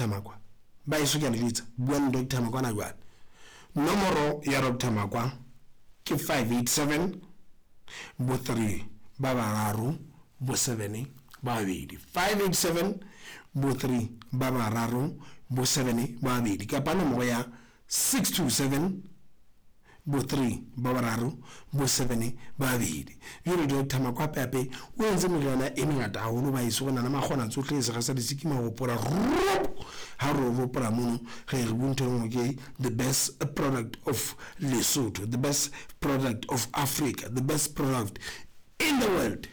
Dr. Makwa ba iso ke lebitsa buang Dr. Makwa na jwa nomoro ya Dr. Makwa ke 587 bo 3 ba bararo bo 7 ba 2 587 bo 3 ba bararo bo 7 ba 2 ka pa nomoro ya 627 bo 3 ba bararo bo 7 ba 2 yuri Dr. Makwa pepe o entse meriana e mengata haholo ba iso gona na magona tsohle se ga sa disikima go pora ha ro pora mono ge re buntong ke the best product of Lesotho, the best product of Africa, the best product in the world.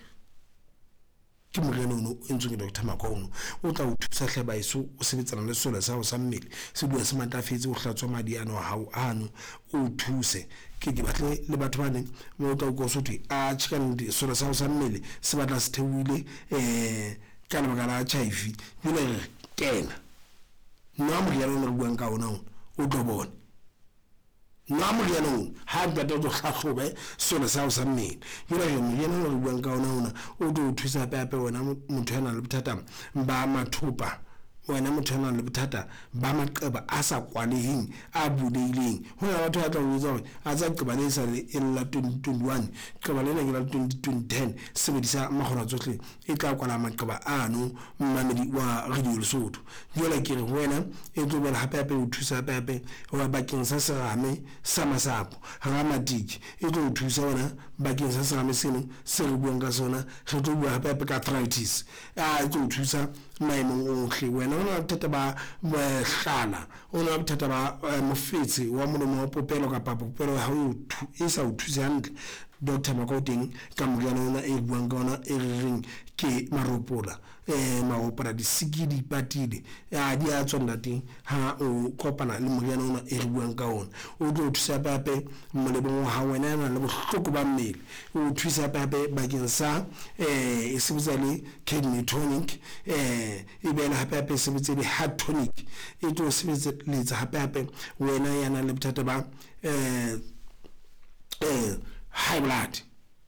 Ke moriana ono entse ke Dr. Makwa o tla o thusa hle ba iso o sebetsana le sola sa o sa mmele se bua se matafetse o hlatswa madi ano hao ano o thuse ke di batle le batho ba neng mo tla go sothi a tshikana di sola sa o sa mmele se batla se thewile ka le bagala HIV yile kena no moriana o buang ka ona o tlo bona no moriana ha ba do hlahlobe sola sa o sa mmele yile moriana o buang ka ona o tlo thusa pepe wena motho yana le bothata ba mathupa wena motho yana le bothata ba maqeba a sa kwaleheng a buleileng hona batho ba tla o itse a tsa qeba le sa le la 2021 qeba le la 2010 sebedisa magona tsohle e tla kwala maqeba ano mmamedi wa Radio Lesotho yola ke re wena e tlo bela hape o thusa pepe wa bakeng sa serame sa masapo ha matiki e tlo thusa wena bakeng sa serame seno se re buang ka sona re tlo bua hape ka arthritis e tlo thusa maemong ohle wena ona bothata ba hlala ona bothata ba mofetse wa molomo wa popelo ka popelo ha o isa o thusa hantle Dr. Makwa teng ka moriana ona e buang ka ona e reng ke maropola maopara di sikidi patile ya di a tsonda teng ha o kopana le moriana ona e buang ka ona o tlo thusa pepe molebong ha wena na le bohloko ba mmele o thusa pepe bakeng sa e sebetsa le kidney tonic e bela pepe e sebetsa le heart tonic e tlo sebetsa le tsa pepe wena yana le bothata ba high blood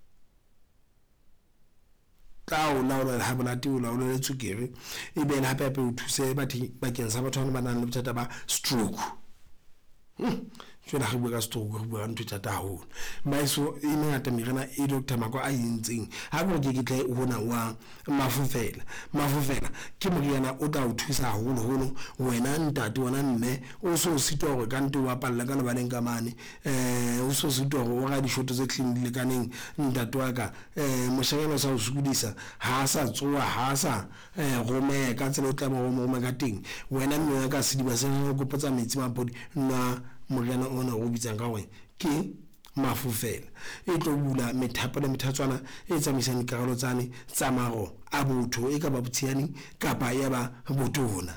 o laola ha bona o laola le tsukere e be la pepe o thuse bakeng sa batho ba nang le bothata ba stroke tsela ga bua stroke go bua ntwe tata haholo maiso e ngata merena e Dr. Makwa a yentseng ha go ke tle o bona wa mafufela ke moriana o tla o thusa haholo wena ntate wona mme o so sitwa go ka nte wa palla ka lebaneng ka mane o so sitwa go ga dishoto tse clean le kaneng ntate wa ka moshanyana sa o sukudisa ha sa tsoa ha sa gome ka tsela o tla mo ka teng wena mme ka se di ba se go potsa metsi mapodi na moriana ona go bitsang ka wena ke mafufela e tlo bula methapo le methatswana e tsamaisang dikarolo tsane tsa mago a botho e ka ba botsiani kapa ya ba botona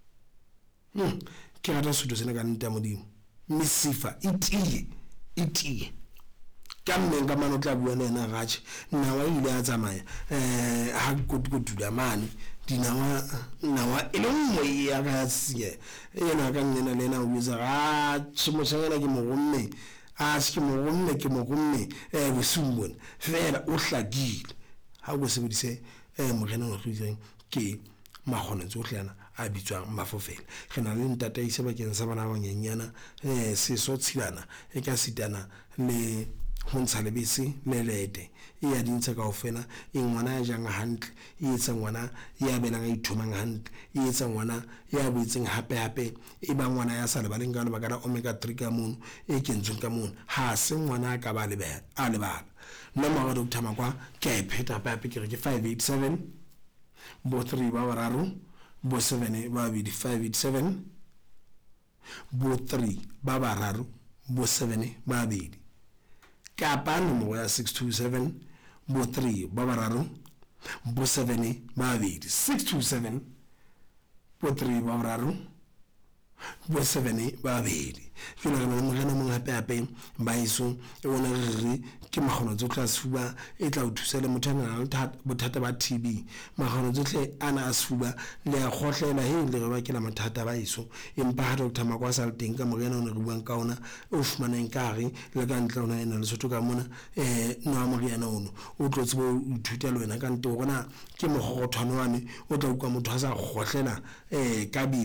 ke rata setho sena ka nta modimo mesifa itie ka mme ka mano tla bua nena gache nna wa ile a tsamaya ha dula mane nawa ile nngwe ya ga sie ena ka nna lena o botsa ga tshimoshana ke mogomme a se ke mogomme bosumona fela o hlakile ha go sebedise mogena o tlhotseng ke magona tsohlana a bitswang mafofela re na le ntata ise bakeng sa bana ba nyenyana se so tshilana e ka sitana le ho ntsha lebese le lete e ya dintse ka ofela e ngwana ya jang hantle e etsa ngwana ya bela ga ithomang hantle e etsa ngwana ya boitseng hape e ba ngwana ya sa le ba lengano ba ka omega 3 ka mono e kentsweng ka mono ha se ngwana ka ba le bala no ma Dr. Makwa ke a pheta pepe ke re ke 587 bo 3 ba bararo bo 7 ba 587 bo 3 ba bararo bo 7 ba 2 kapa nomoro ya 627 bo 3 ba bararo bo 7 ba 2 627 bo 3 ba bararo bo 7 ba 2 yona ga mogena mo hape ba iso e bona re ke magona tsotlha sefuba e tla o thusa le mothana le bothata ba TB magona tsotlhe ana a sefuba le a khotlela le re ba ke la mathata ba iso empa ha Dr. Makwa sa teng ka mogena o re buang ka ona o fumana nkare le ka ntla ona ena le sotho ka mona no a mogena ono o tlotse bo ithuta le wena ka nte gona ke mogogothwana wane o tla ukwa motho a sa khotlela ka